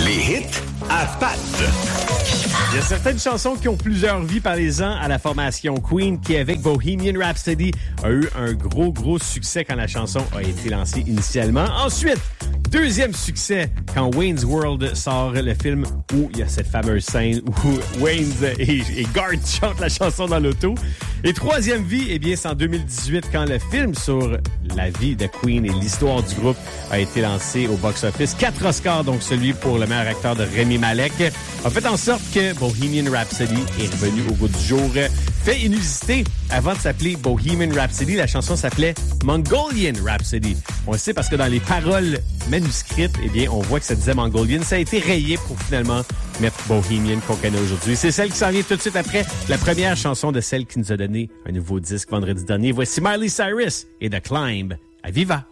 Les hits à Pat. Il y a certaines chansons qui ont plusieurs vies. Parlez-en à la formation Queen qui, avec Bohemian Rhapsody, a eu un gros succès quand la chanson a été lancée initialement. Ensuite, deuxième succès quand Wayne's World sort, le film où il y a cette fameuse scène où Wayne et Garth chantent la chanson dans l'auto. Et troisième vie, eh bien, c'est en 2018 quand le film sur la vie de Queen et l'histoire du groupe a été lancé au box-office. 4 Oscars, donc celui pour le meilleur acteur de Rami Malek, a fait en sorte que Bohemian Rhapsody est revenu au goût du jour. Fait inusité, avant de s'appeler Bohemian Rhapsody, la chanson s'appelait Mongolian Rhapsody. On le sait parce que dans les paroles manuscrites, eh bien, on voit que ça disait Mongolian. Ça a été rayé pour finalement mettre Bohemian qu'on connaît aujourd'hui. C'est celle qui s'en vient tout de suite après la première chanson de celle qui nous a donné un nouveau disque vendredi dernier. Voici Miley Cyrus et The Climb à Viva.